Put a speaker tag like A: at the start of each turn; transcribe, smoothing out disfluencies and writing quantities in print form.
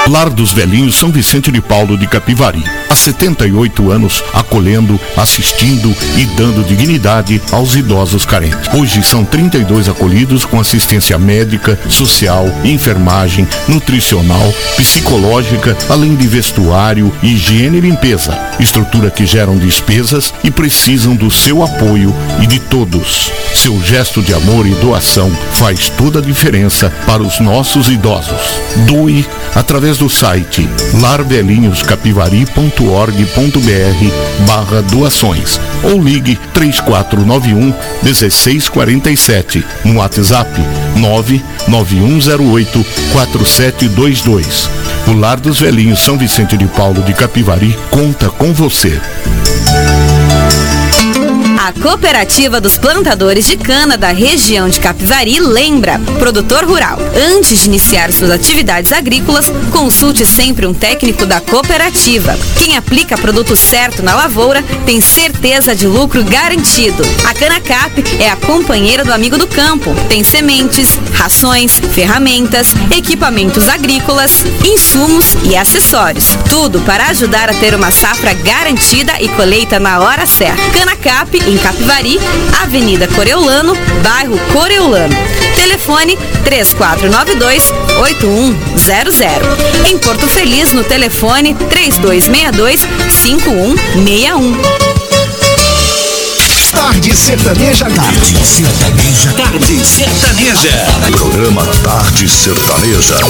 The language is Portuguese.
A: Lar dos Velhinhos São Vicente de Paulo de Capivari. Há 78 anos, acolhendo, assistindo e dando dignidade aos idosos carentes. Hoje são 32 acolhidos com assistência médica, social, enfermagem, nutricional, psicológica, além de vestuário, higiene e limpeza. Estrutura que geram despesas e precisam do seu apoio e de todos. Seu gesto de amor e doação faz toda a diferença para os nossos idosos. Doe através do site larvelinhoscapivari.org.br/doações ou ligue 3491 1647 no WhatsApp 99108 4722. O Lar dos Velhinhos São Vicente de Paulo de Capivari conta com você.
B: A Cooperativa dos Plantadores de Cana da região de Capivari lembra: produtor rural, antes de iniciar suas atividades agrícolas, consulte sempre um técnico da cooperativa. Quem aplica produto certo na lavoura tem certeza de lucro garantido. A Canacap é a companheira do amigo do campo. Tem sementes, rações, ferramentas, equipamentos agrícolas, insumos e acessórios. Tudo para ajudar a ter uma safra garantida e colheita na hora certa. Canacap em Capivari, Avenida Coreolano, bairro Coreolano. Telefone 3492-8100. Em Porto Feliz, no telefone 3262-5161.
C: Tarde Sertaneja. Tarde Sertaneja. Tarde Sertaneja. Programa Tarde Sertaneja.